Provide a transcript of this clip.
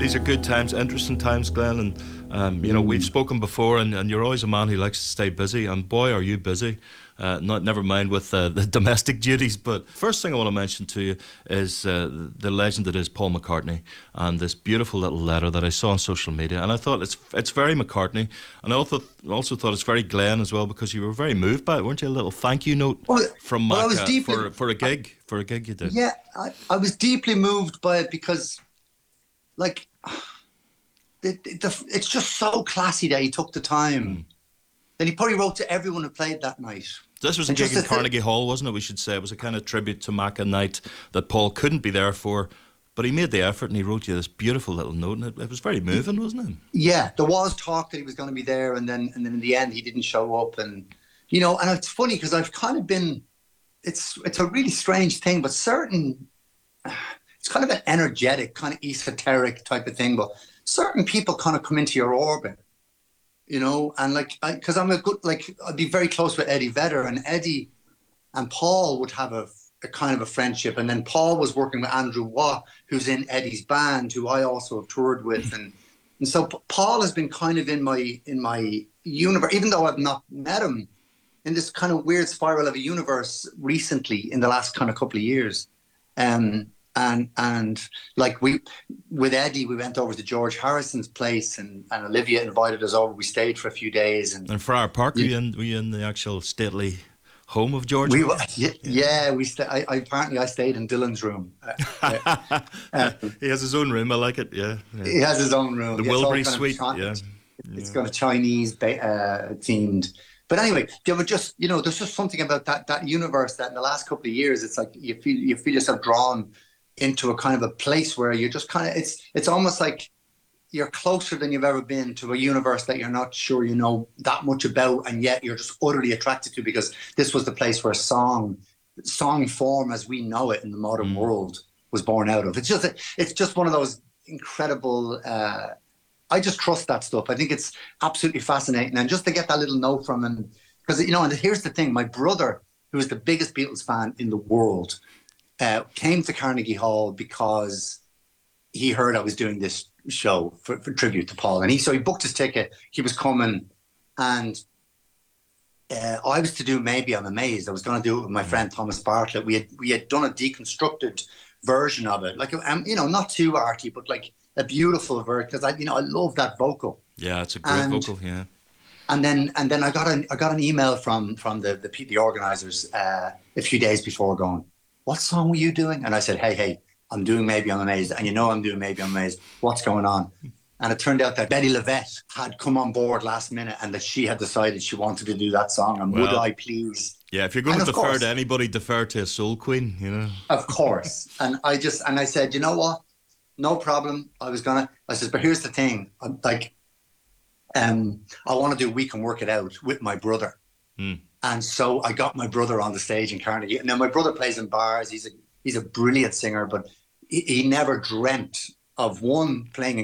These are good times, interesting times, Glenn, and you know, we've spoken before, and you're always a man who likes to stay busy, and boy, are you busy. Never mind with the domestic duties, but first thing I want to mention to you is the legend that is Paul McCartney, and this beautiful little letter that I saw on social media, and I thought it's very McCartney, and I also thought it's very Glenn as well, because you were very moved by it, weren't you? A little thank you note from Mac, I was deeply, for a gig you did. Yeah, I was deeply moved by it because, like, it's just so classy that he took the time. Then he probably wrote to everyone who played that night. This was a gig in Carnegie Hall, wasn't it? We should say it was a kind of tribute to Mac, a night that Paul couldn't be there for, but he made the effort and he wrote you this beautiful little note, and it was very moving, wasn't it? Yeah, there was talk that he was going to be there, and then in the end he didn't show up, and you know, and it's funny because I've kind of been, it's a really strange thing, but it's kind of an energetic, kind of esoteric type of thing, but certain people kind of come into your orbit, you know, and like, because I'm I'd be very close with Eddie Vedder, and Eddie and Paul would have a kind of a friendship, and then Paul was working with Andrew Watt, who's in Eddie's band, who I also have toured with, and so Paul has been kind of in my universe, even though I've not met him, in this kind of weird spiral of a universe recently in the last kind of couple of years. And like with Eddie, we went over to George Harrison's place, and Olivia invited us over. We stayed for a few days. And Friar Park, were you in the actual stately home of George? Apparently I stayed in Dylan's room. He has his own room. I like it. Yeah. He has his own room. The Wilbury Suite. It's got a Chinese themed. But anyway, there were just, you know, there's just something about that universe that in the last couple of years, it's like you feel yourself drawn into a kind of a place where you're just kind of, it's almost like you're closer than you've ever been to a universe that you're not sure you know that much about, and yet you're just utterly attracted to, because this was the place where song form as we know it in the modern world was born out of. It's just one of those incredible, I just trust that stuff. I think it's absolutely fascinating. And just to get that little note from him, because, you know, and here's the thing, my brother, who is the biggest Beatles fan in the world, came to Carnegie Hall because he heard I was doing this show for tribute to Paul. And so he booked his ticket. He was coming, and I was to do Maybe I'm Amazed. I was going to do it with my friend Thomas Bartlett. We had done a deconstructed version of it, like, you know, not too arty, but like a beautiful version, because I love that vocal. Yeah, it's a great vocal. Yeah. And then I got an email from the organisers a few days before, going, "What song were you doing?" And I said, hey, I'm doing Maybe I'm Amazed, and you know I'm doing Maybe I'm Amazed. What's going on? And it turned out that Betty Levette had come on board last minute, and that she had decided she wanted to do that song, and would I please? Yeah, if you're going to defer to anybody, defer to a soul queen, you know. Of course. And I said, you know what? No problem. I said, but here's the thing. I'm like, I want to do We Can Work It Out with my brother. And so I got my brother on the stage in Carnegie. Now, my brother plays in bars. He's a brilliant singer, but he never dreamt of, one, playing in